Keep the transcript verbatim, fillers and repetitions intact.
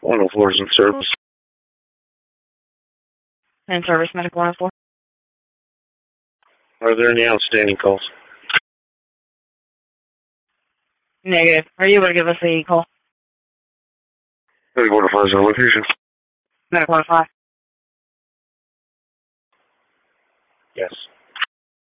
one oh four is in service. In service, medical one oh four. Are there any outstanding calls? Negative. Are you able to give us a call? Medical one oh five is our location. Medical one oh five. Yes.